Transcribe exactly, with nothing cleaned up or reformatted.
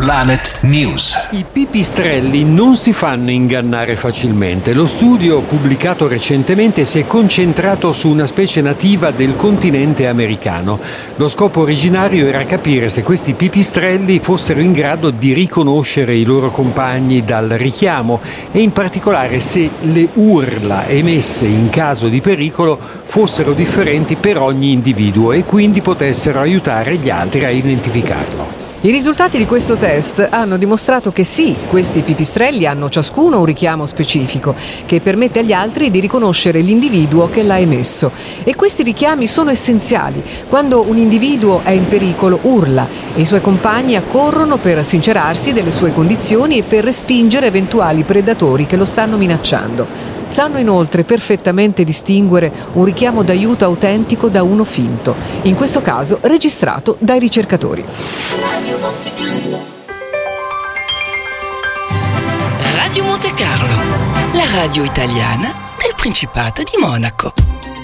Planet News. I pipistrelli non si fanno ingannare facilmente. Lo studio pubblicato recentemente si è concentrato su una specie nativa del continente americano. Lo scopo originario era capire se questi pipistrelli fossero in grado di riconoscere i loro compagni dal richiamo e in particolare se le urla emesse in caso di pericolo fossero differenti per ogni individuo e quindi potessero aiutare gli altri a identificarlo. I risultati di questo test hanno dimostrato che sì, questi pipistrelli hanno ciascuno un richiamo specifico che permette agli altri di riconoscere l'individuo che l'ha emesso. E questi richiami sono essenziali. Quando un individuo è in pericolo urla e i suoi compagni accorrono per sincerarsi delle sue condizioni e per respingere eventuali predatori che lo stanno minacciando. Sanno inoltre perfettamente distinguere un richiamo d'aiuto autentico da uno finto, in questo caso registrato dai ricercatori. Radio Monte Carlo. Radio Monte Carlo, la radio italiana del Principato di Monaco.